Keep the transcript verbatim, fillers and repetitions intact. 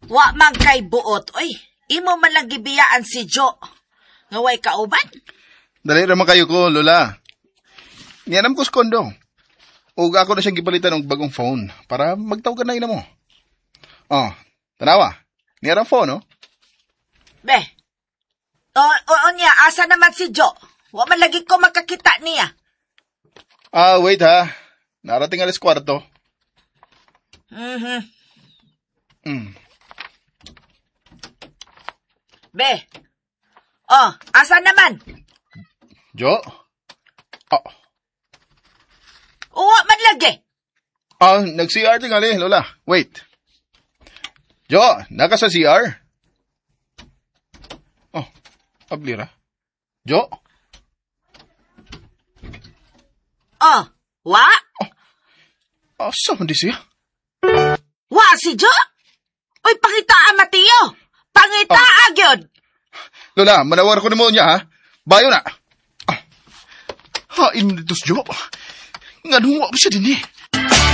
Wa man kay buot, oy. Imo man lang gibiyaan si Jo. Ngaway kauban? Dali raman kayo ko, Lola. Niyanam ko sa kondo. Ug ako na siyang gipalitan og bagong phone para magtawagan na ina mo. Oh, tanawa. Niyanam phone, no? Be. O, o, o niya, asa naman si Jo? Wa man lagi ko makakita niya. Ah, wait ha. Narating alas kwarto. Mhm. Mm. Be. Oh, asa naman? Jo? Oh. Uwa man lagi. Ah, nag-C R tingali, Lola. Wait. Jo, naka sa C R? Oh, ablira. Jo? Oh, wa? Oh, saan man di siya? Wa si Jo? Uy, pangitaan Mateo. Pangitaan, oh. Gyud. Lola, manawar ko na mo niya, ha? Bayo na. Ah, hain mo dito, Jo. Nga nunga mo siya din eh.